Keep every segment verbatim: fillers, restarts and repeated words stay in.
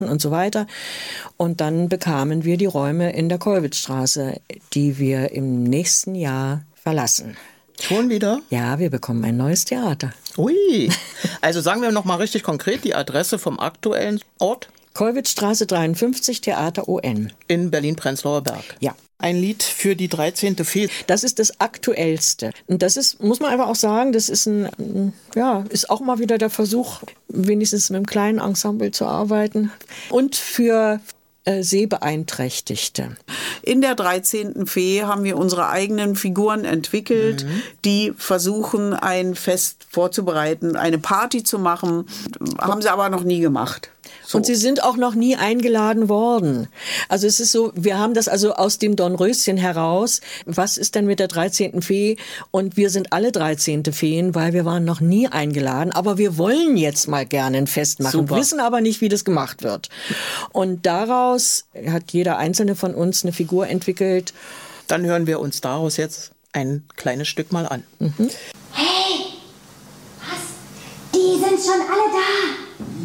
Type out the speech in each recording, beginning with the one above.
und so weiter. Und dann bekamen wir die Räume in der Kollwitzstraße, die wir im nächsten Jahr verlassen. Schon wieder? Ja, wir bekommen ein neues Theater. Ui, also sagen wir noch mal richtig konkret die Adresse vom aktuellen Ort. Kollwitzstraße dreiundfünfzig, Theater O N. In Berlin-Prenzlauer Berg. Ja. Ein Lied für die dreizehnte Fee. Das ist das Aktuellste. Und das ist, muss man einfach auch sagen, das ist ein, ja, ist auch mal wieder der Versuch, wenigstens mit einem kleinen Ensemble zu arbeiten. Und für äh, Sehbeeinträchtigte. In der dreizehnten Fee haben wir unsere eigenen Figuren entwickelt, mhm. die versuchen, ein Fest vorzubereiten, eine Party zu machen. Haben sie aber noch nie gemacht. So. Und sie sind auch noch nie eingeladen worden. Also es ist so, wir haben das also aus dem Dornröschen heraus. Was ist denn mit der dreizehnten Fee? Und wir sind alle dreizehnte Feen, weil wir waren noch nie eingeladen. Aber wir wollen jetzt mal gerne ein Fest machen, Super. Wissen aber nicht, wie das gemacht wird. Und daraus hat jeder einzelne von uns eine Figur entwickelt. Dann hören wir uns daraus jetzt ein kleines Stück mal an. Mhm. Hey, was? Die sind schon alle da.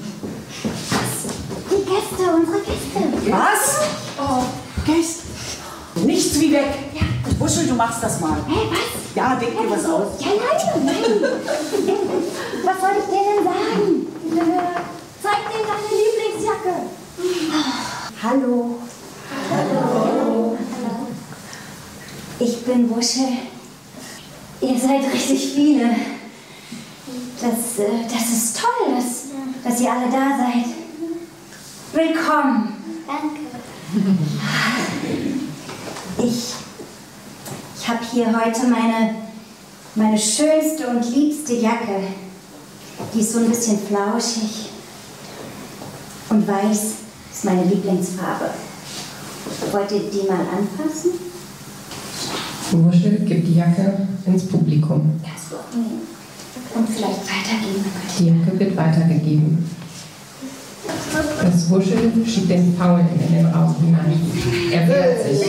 Die Gäste, unsere Gäste. Was? Oh, Gäste. Nichts wie weg. Ja. Wuschel, du machst das mal. Hey, was? Ja, denk dir was aus. Ja, nein, nein. Was soll ich denen sagen? Zeig denen deine Lieblingsjacke. Oh, hallo. Hallo. Hallo. Ich bin Wuschel. Ihr seid richtig viele. Das, das ist toll, dass, dass ihr alle da seid. Willkommen. Danke. Ich, ich habe hier heute meine, meine schönste und liebste Jacke. Die ist so ein bisschen flauschig. Und weiß ist meine Lieblingsfarbe. Wollt ihr die mal anfassen? Wuschel gibt die Jacke ins Publikum. Ja, so. Und vielleicht weitergeben. Die Jacke wird weitergegeben. Das Wuschel schiebt den Paul in den Raum hinein. Er wehrt sich.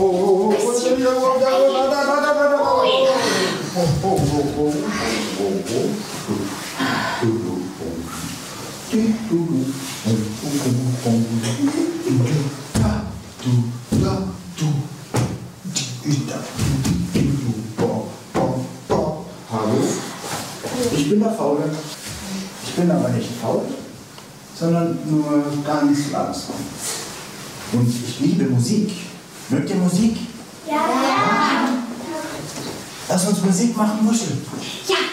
Hallo? Ich bin der Faule. Ich bin aber nicht faul, sondern nur ganz langsam. Und ich liebe Musik. Mögt ihr Musik? Ja. Ja. Lass uns Musik machen, Wuschel. Ja.